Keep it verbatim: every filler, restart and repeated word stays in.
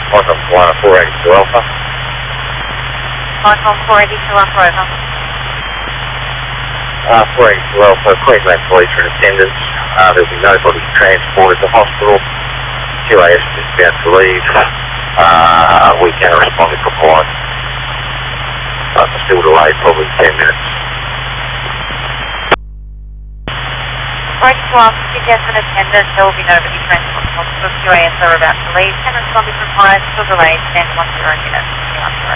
Micron one four eighty-two Alpha. Micron four eighty-two Alpha, over. Uh, four eighty-two Alpha, Queensland Police are in attendance. Uh, there'll be nobody transported to hospital. Q A S is about to leave. Uh, we can respond if required. But still delayed, probably ten minutes. four eighty-two Alpha, Q T S in attendance. There will be nobody transported to hospital. Q A S are about to leave. Can respond if required. Still delayed. Stand one zero minutes.